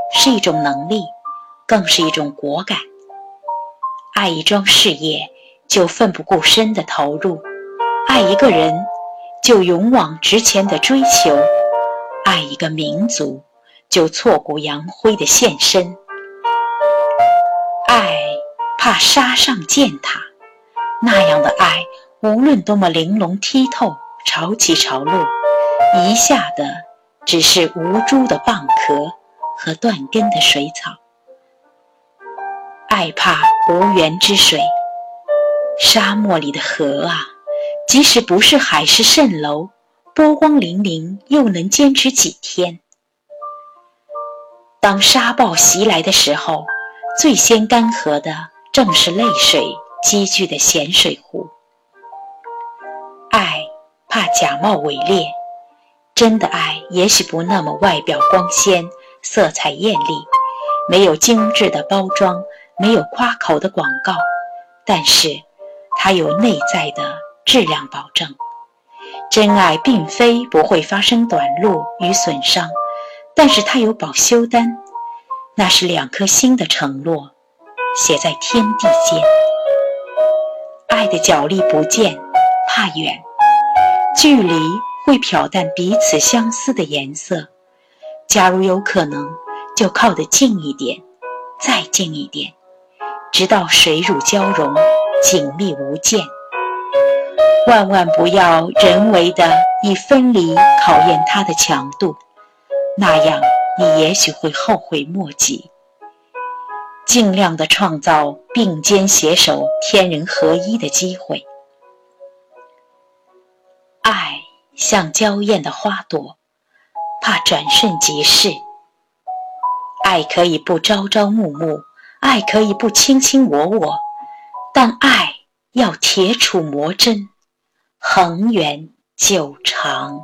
是一种能力，更是一种果敢。爱一桩事业，就奋不顾身地投入；爱一个人，就勇往直前地追求；爱一个民族，就挫骨扬灰地献身。爱怕杀上践踏，那样的爱，无论多么玲珑剔透、潮起潮落，遗下的只是无珠的蚌壳和断根的水草。爱怕无源之水，沙漠里的河啊，即使不是海市蜃楼，波光粼粼，又能坚持几天？当沙暴袭来的时候，最先干涸的正是泪水积聚的咸水湖。爱怕假冒伪劣，真的爱也许不那么外表光鲜，色彩艳丽，没有精致的包装，没有夸口的广告，但是它有内在的质量保证。真爱并非不会发生短路与损伤，但是它有保修单，那是2颗心的承诺，写在天地间。爱的角力不见，怕远，距离会漂淡彼此相思的颜色。假如有可能，就靠得近一点，再近一点，直到水乳交融，紧密无间。万万不要人为的以分离考验它的强度，那样你也许会后悔莫及。尽量的创造并肩携手、天人合一的机会。爱像娇艳的花朵，怕转瞬即逝。爱可以不朝朝暮暮，爱可以不卿卿我我，但爱要铁杵磨针，恒远久长。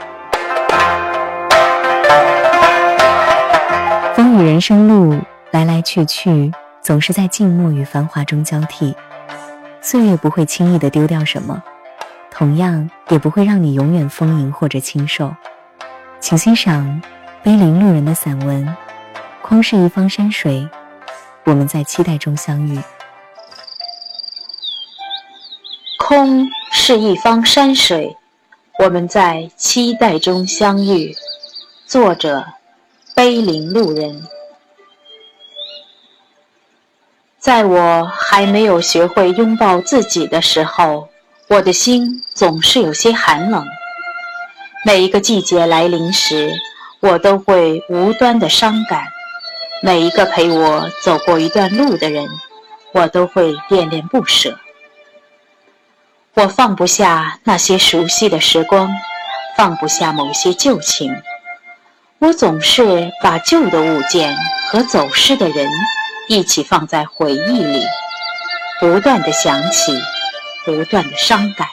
风雨人生路，来来去去，总是在静默与繁华中交替。岁月不会轻易地丢掉什么，同样也不会让你永远丰盈或者清瘦。请欣赏碑林路人的散文《空是一方山水》，我们在期待中相遇。 空是一方山水，我们在期待中相遇。作者：碑林路人。在我还没有学会拥抱自己的时候，我的心总是有些寒冷。每一个季节来临时，我都会无端的伤感。每一个陪我走过一段路的人，我都会恋恋不舍。我放不下那些熟悉的时光，放不下某些旧情。我总是把旧的物件和走失的人一起放在回忆里，不断地想起，不断地伤感。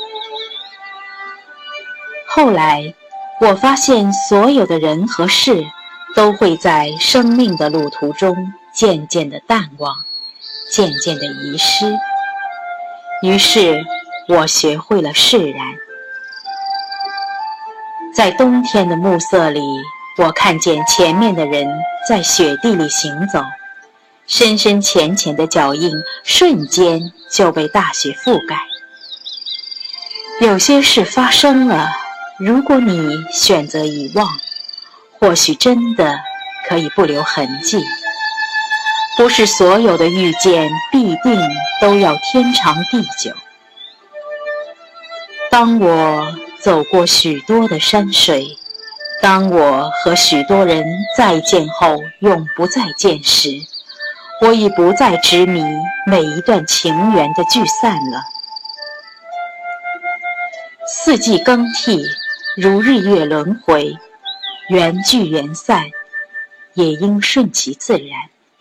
后来，我发现所有的人和事都会在生命的路途中渐渐地淡忘，渐渐地遗失。于是，我学会了释然。在冬天的暮色里，我看见前面的人在雪地里行走，深深浅浅的脚印瞬间就被大雪覆盖。有些事发生了，如果你选择遗忘，或许真的可以不留痕迹。不是所有的遇见必定都要天长地久。当我走过许多的山水，当我和许多人再见后永不再见时，我已不再执迷每一段情缘的聚散了。四季更替，如日月轮回，缘聚缘散，也应顺其自然。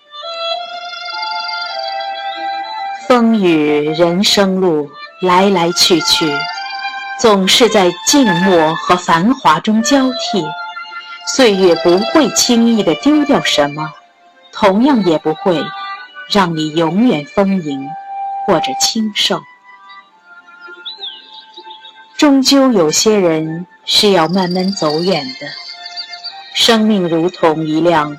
风雨人生路，来来去去，总是在静默和繁华中交替。岁月不会轻易地丢掉什么，同样也不会让你永远丰盈或者清瘦。终究有些人是要慢慢走远的。生命如同一辆